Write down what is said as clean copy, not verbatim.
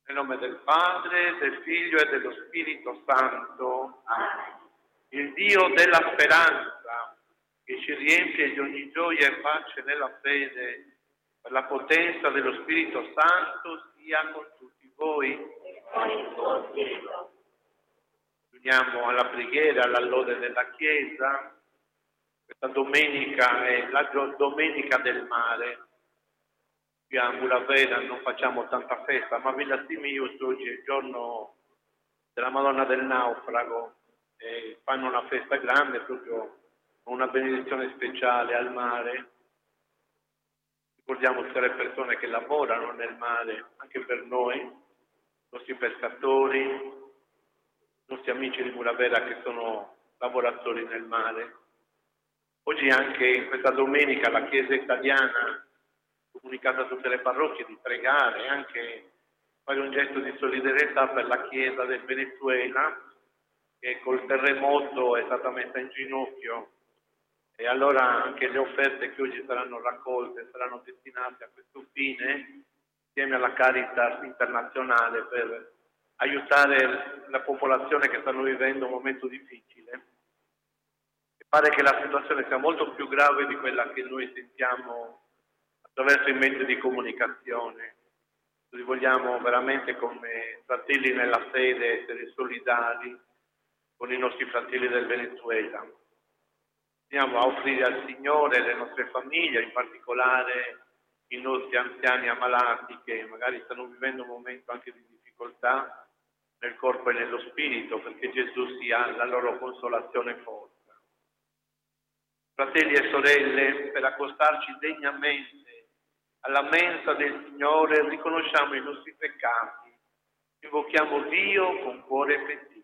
Nel nome del Padre, del Figlio e dello Spirito Santo. Amen. Il Dio della speranza, che ci riempie di ogni gioia e pace nella fede, per la potenza dello Spirito Santo, sia con tutti voi. E con il tuo spirito. Uniamo alla preghiera, alla lode della Chiesa. Questa domenica è la domenica del mare. Qui a Mulavera non facciamo tanta festa, ma Villa Simius oggi è il giorno della Madonna del Naufrago e fanno una festa grande, proprio una benedizione speciale al mare. Ricordiamo tutte le persone che lavorano nel mare, anche per noi, i nostri pescatori, i nostri amici di Mulavera che sono lavoratori nel mare. Oggi anche in questa domenica la Chiesa italiana comunicata a tutte le parrocchie di pregare e anche fare un gesto di solidarietà per la Chiesa del Venezuela che col terremoto è stata messa in ginocchio e allora anche le offerte che oggi saranno raccolte saranno destinate a questo fine insieme alla Caritas internazionale per aiutare la popolazione che stanno vivendo un momento difficile. E pare che la situazione sia molto più grave di quella che noi sentiamo attraverso i mezzi di comunicazione. Noi vogliamo veramente come fratelli nella fede essere solidari con i nostri fratelli del Venezuela. Andiamo a offrire al Signore le nostre famiglie, in particolare i nostri anziani ammalati che magari stanno vivendo un momento anche di difficoltà nel corpo e nello spirito, perché Gesù sia la loro consolazione e forza. Fratelli e sorelle, per accostarci degnamente alla mensa del Signore, riconosciamo i nostri peccati, invochiamo Dio con cuore penitente.